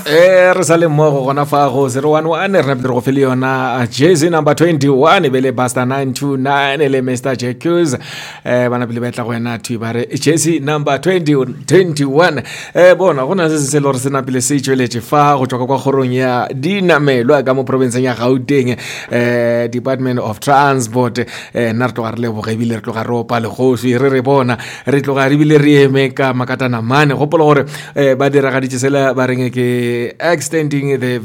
re sa le mmogo gona fa go 011 re napile go fele yona jersey number 21 bele Buster 929 le Mr Jacques bana pele betla go yena thu ba re jersey number 21 bona gona se se lo re se napile se tšweletse fa go tswa kwa gorong ya dinamelo ka mo province ya Gauteng Department of Transport nna re tloga re le bogebile re tloga re opa le gosi re bona re tloga re bile re eme ka makatana mane gopola gore ba dira ga ditsela ba reng ke extending the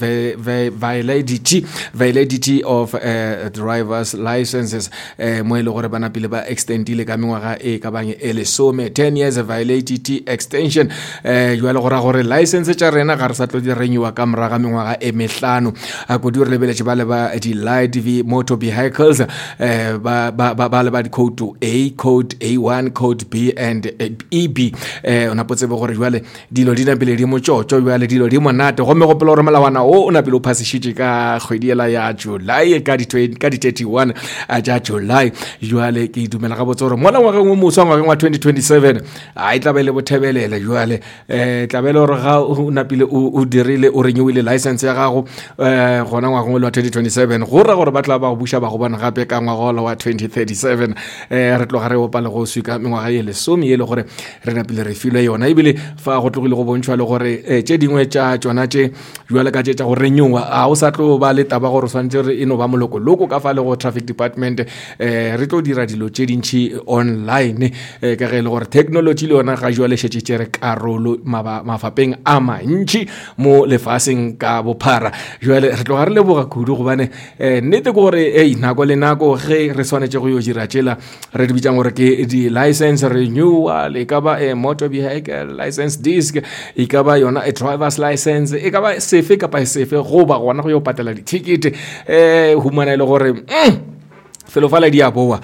validity of driver's licenses mo ile gore bana pele ba extendile ka mengwaga e ka bang e le 10 years validity extension yo le gore license tša rena ga re sa tlo di renewa ka moraga mengwaga e mehlano a go di re lebeletse ba le ba di light motor vehicles ba le ba di code A, code A1, code B and EB ona potse be gore jwale dilo di na pele di mo tšotšo jwale dilo di monate go me go pelo re melawana o na pele o phasishitše ka kgwediela ya July ka di 31 a ja July jwale ke dumela ga botse gore mola ngwageng o moswa ngwageng wa 2027 a tla be le bothebelele jwale tla be le gore ga o na pele o dirile o renewile license ya gago gona ngwageng wa 2027 go ra gore ba tla ba go busha ba go bona gape ka ngwaga wa 2037 re tloga re opa le go swika mengwaga ye le 10 ye le gore re na pele re filwe yona ebile fa go tlogile go bontšhwa le gore tše dingwe tša tsona tše jwale ka tše tša go renewa a o sa tlo ba le taba gore swantse re eno ba moloko ka fa le go traffic department re tlo dira dilo tše dintši online ka ge le gore technology le yona ga jwale šetše tše re karolo mafapeng a mantši mo lefaseng ka bophara jwale re tloga re leboga kudu gobane nnete ke gore nako le nako ge re swanetše go yo dira tšela re di bitsang gore ke di license renewal e ka ba motor vehicle license disc e ka ba yona a driver's license e ka ba sefe kapa sefe go ba gona go yo patela di ticket humana ile gore felo fala di a boa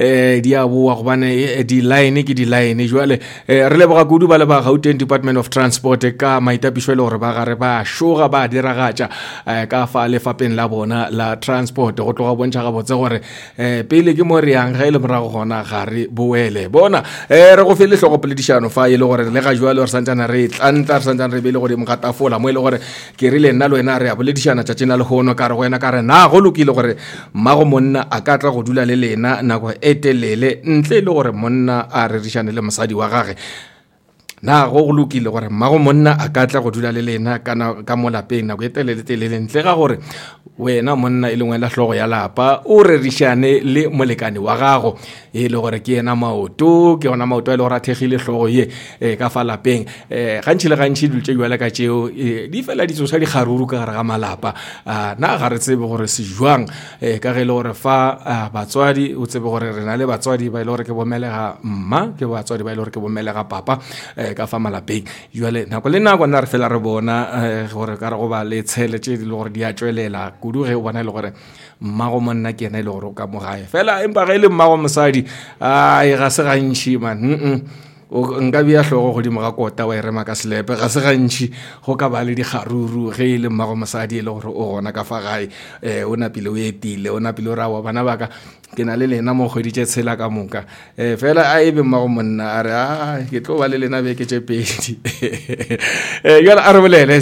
go bane di line ke di line jwale re le boga kudu ba le ba Gauteng Department of Transport ka maitapišwele gore ba gare ba shoga ba diragatša ka fa le fapeng la bona la transport go tloga bontšha ga botse gore pele ke mo re yang ga ile morago gona gare boele bona re go fele hlogo poledišano fa ile gore le ga jwale re santsana re tlantla re santsana re bele go di mogatafola mo ile gore ke rile nna le wena re a poledišana tša tsena le gono ka re go wena ka re na go lokile gore mmago monna a ka tla go dula le lena nako e telele ntle le gore monna a rerišane le mosadi wa gage na go lokile gore mmago monna a ka tla go dula le lena ka mo lapeng nako e telele ntle ga gore wena monna e lengwe la hlogo ya lapa o rerišane le molekane wa gago e le gore ke yena maoto ke yona maoto a ile gore a thegile hlogo ye ka fa lapeng gantši le gantši dultše jwale ka tšeo di fela di tsosa dikgaruru ka gare ga malapa na ga re tsebe gore se jwang ka ge le gore fa batswadi o tsebe gore re na le batswadi ba ile gore ke bomelega mma ke batswadi ba ile gore ke bomelega papa ka fa malapeng jwale nako le nako nna re fela re bona gore ka re go ba le tshele tše di le gore di a tšwelela kudu ge o bona e le gore mmago monna ke yena e le gore o ka mogae fela empa ge e le mmago mosadi ga se gantši man nka bea hlogo godimo ga kota wa e rema ka slepe ga se gantši go ka ba le dikgaruru ge e le mmago mosadi e le gore o gona ka fa gae o napile o etile o napile o rawa bana baka ke na le lena mo kgweditše tshela ka moka fela a ebe mmago monna a re ke tlo ba le lena beke tše pedi jala a re bolele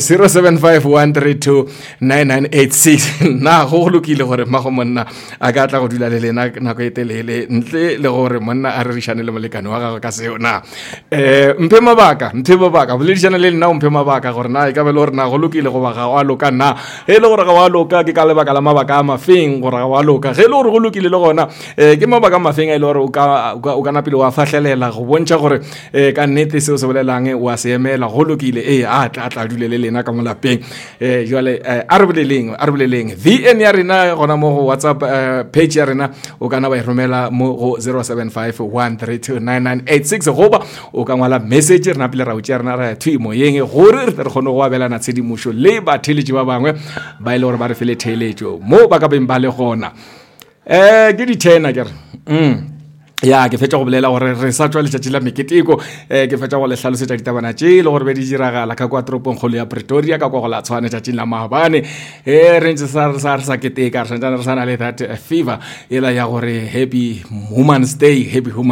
0751329986 na go lokile gore mmago monna a ka tla go dula le lena nako e telele ntle le gore monna a rerišane le molekane wa gagwe ka seo na mphe mabaka boledišana le lena o mphe mabaka gore na e ka be le gore na go lokile go ba ga wa loka na ge le gore ga wa loka ke ka lebaka la mabaka a mafeng gore ga wa loka ge le gore go lokile le gona ke mabaka a mafeng a ile gore o ka napile wa fahlelela go bontšha gore ka nnete seo se bolelang wa se emela go lokile a tla dule le lena ka molapeng jwale a re boleleng VN ya rena gona mo go WhatsApp page ya rena o kana ba e romela mo go 0751329986 goba o ka ngwala message re napile ra utša rena ra thwi moyeng gore re kgone go abelana tshedimošo le batheletši ba bangwe ba ile gore ba re fele theeletšo mo ba ka beng ba le gona ke di 10 a kere ya ke fetša go bolela gore re sa tswa letšatši la meketeko ke fetša go le hlalosetša ditabana tše le gore be di diragala ka kwa toropong kgolo ya Pretoria ka kwa go la tshwane tšatšing la maabane re ntse sa keteka re santsane re sana le that fever ela ya gore happy woman's day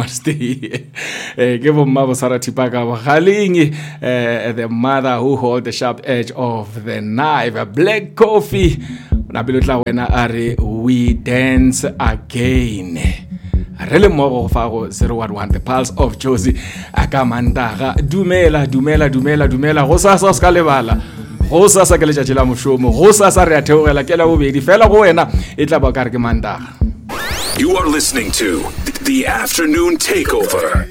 ke bomma Bosara Tipaka Bogaleng the mother who hold the sharp edge of the knife, Black Coffee na pelo tla wena a re we dance again re le mmogo go fa go 011 the pulse of Jozi aka Mantaga. Dumela go sasa ska lebala go sasa ke letšatši la mošomo go sasa re a theogela ke la bobedi fela go wena e tla ba ka re ke Mantaga. You are listening to The Afternoon Takeover